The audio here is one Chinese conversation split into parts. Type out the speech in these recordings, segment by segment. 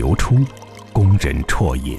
流出，供人啜饮。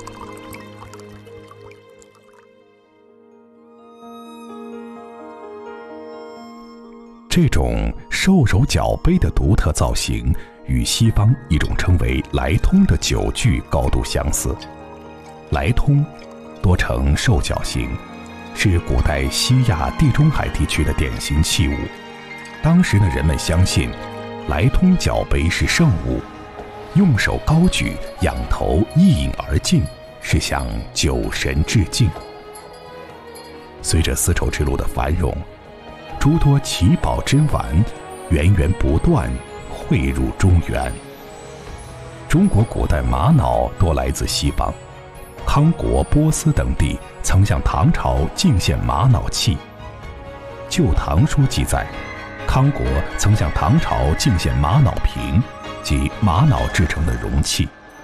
这种兽首角杯的独特造型与西方一种称为莱通的酒具高度相似。莱通多呈兽角形，是古代西亚地中海地区的典型器物。当时的人们相信莱通角杯是圣物，用手高举，仰头一饮而尽，是向酒神致敬。随着丝绸之路的繁荣，诸多奇宝珍玩源源不断汇入中原。中国古代玛瑙多来自西方，康国、波斯等地曾向唐朝进献玛瑙器。《旧唐书》记载，康国曾向唐朝进献玛瑙瓶，即玛瑙制成的容器。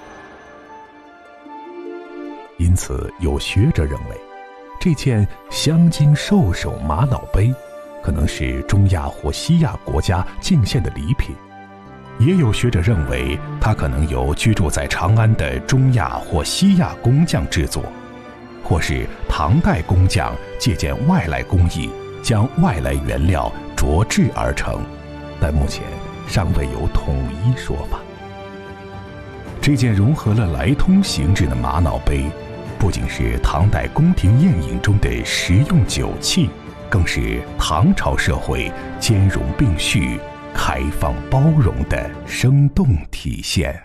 因此，有学者认为，这件镶金兽首玛瑙杯可能是中亚或西亚国家进献的礼品，也有学者认为它可能由居住在长安的中亚或西亚工匠制作，或是唐代工匠借鉴外来工艺，将外来原料琢制而成，但目前尚未有统一说法。这件融合了莱通形制的玛瑙杯，不仅是唐代宫廷宴饮中的实用酒器，更是唐朝社会兼容并蓄、开放包容的生动体现。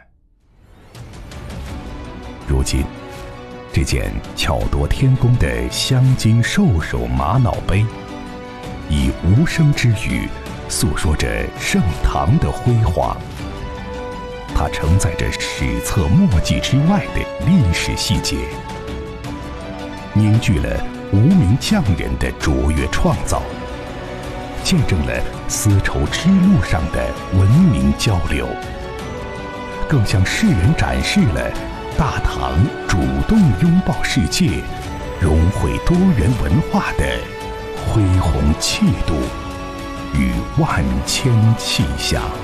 如今，这件巧夺天工的镶金兽首玛瑙杯，以无声之语诉说着盛唐的辉煌。它承载着史册墨迹之外的历史细节，凝聚了无名匠人的卓越创造，见证了丝绸之路上的文明交流，更向世人展示了大唐主动拥抱世界、融汇多元文化的恢宏气度与万千气象。